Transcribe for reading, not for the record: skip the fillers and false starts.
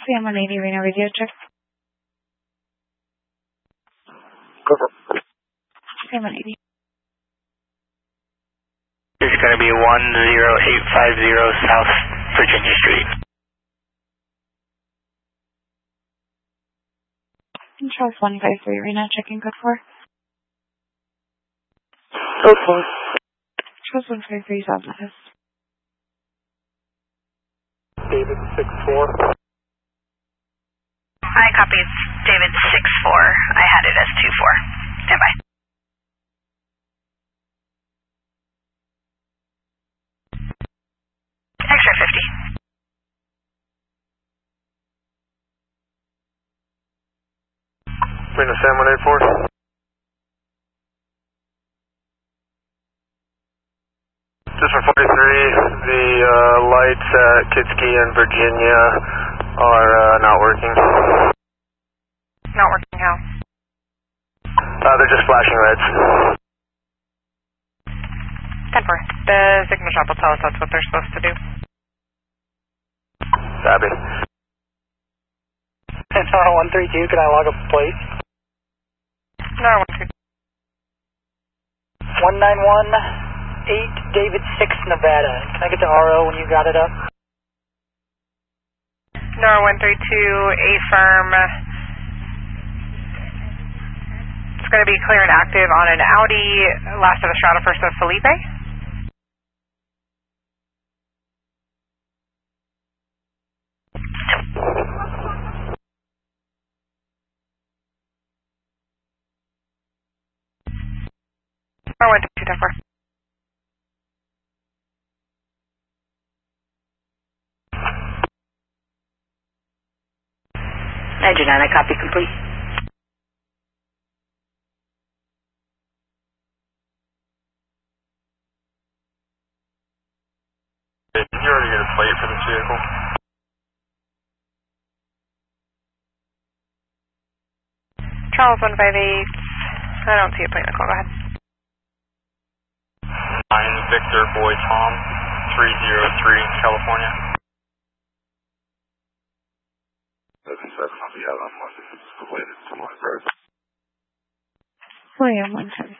Sam 180 Reno Radio check. Sam 180. It's going to be 10850 South Virginia Street. Charles 153 Reno checking code 4. Code 4. Charles 153 South Memphis. David 64. Hi, copy. It's David 64. I had it as 24. Stand by. Extra 50. Reno Sam 184. Just for 43, the lights at Kitski and Virginia are not working. Not working how? They're just flashing reds. 10-4. The signal shop will tell us that's what they're supposed to do. Copy. Toronto 132, can I log a plate? No, 1-2. 1918 David 6 Nevada. Can I get the RO when you got it up? No, 132, 8 firm. It's going to be clear and active on an Audi, last of Estrada, first of Felipe. No, 132, 10-4. Engine 9, copy complete. Did you already get a plate for this vehicle? Charles 158. I don't see a plate, Nicole. Go ahead. 9 Victor Boy Tom, 303 California. 77 on the other one, related to my birth. William 110.